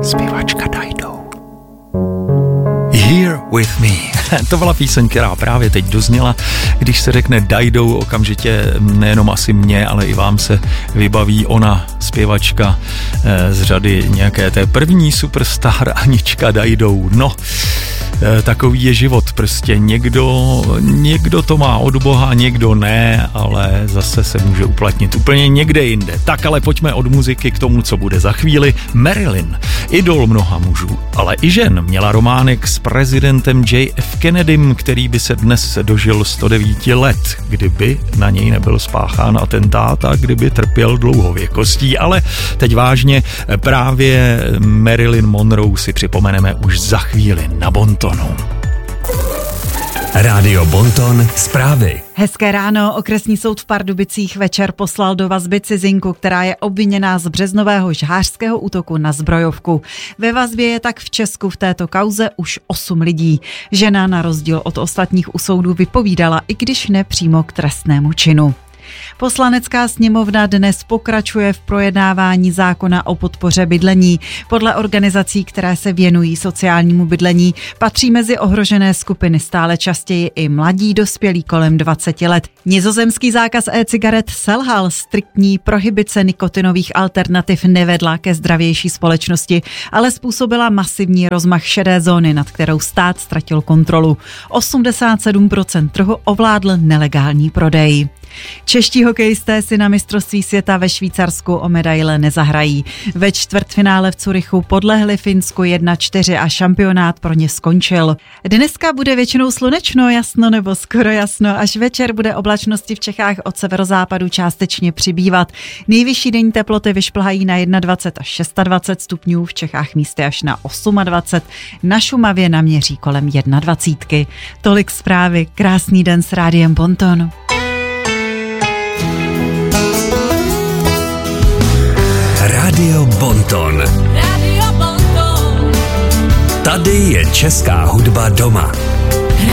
Zpěvačka Dido. Here with me. To byla píseň, která právě teď dozněla. Když se řekne Dido, okamžitě nejenom asi mě, ale i vám se vybaví ona, zpěvačka z řady nějaké té první superstar Anička Dido. No, takový je život prostě. Někdo to má od Boha, někdo ne, ale zase se může uplatnit úplně někde jinde. Tak ale pojďme od muziky k tomu, co bude za chvíli. Marilyn, idol mnoha mužů, ale i žen, měla románek s prezidentem J.F. Kennedym, který by se dnes dožil 109 let, kdyby na něj nebyl spáchán atentát a kdyby trpěl dlouhověkostí. Ale teď vážně, právě Marilyn Monroe si připomeneme už za chvíli na Bontonu. Rádio Bonton zprávy. Hezké ráno. Okresní soud v Pardubicích večer poslal do vazby cizinku, která je obviněná z březnového žhářského útoku na zbrojovku. Ve vazbě je tak v Česku v této kauze už 8 lidí. Žena na rozdíl od ostatních u soudu vypovídala, i když ne přímo k trestnému činu. Poslanecká sněmovna dnes pokračuje v projednávání zákona o podpoře bydlení. Podle organizací, které se věnují sociálnímu bydlení, patří mezi ohrožené skupiny stále častěji i mladí dospělí kolem 20 let. Nizozemský zákaz e-cigaret selhal, striktní prohibice nikotinových alternativ nevedla ke zdravější společnosti, ale způsobila masivní rozmach šedé zóny, nad kterou stát ztratil kontrolu. 87% trhu ovládl nelegální prodej. Čeští hokejisté si na mistrovství světa ve Švýcarsku o medaile nezahrají. Ve čtvrtfinále v Curychu podlehli Finsku 1-4 a šampionát pro ně skončil. Dneska bude většinou slunečno, jasno nebo skoro jasno, až večer bude oblačnosti v Čechách od severozápadu částečně přibývat. Nejvyšší denní teploty vyšplhají na 21 až 26 stupňů, v Čechách místy až na 28, na Šumavě naměří kolem 21. Tolik zprávy, krásný den s Rádiem Bonton. Rádio Bonton. Radio Bonton. Tady je česká hudba doma.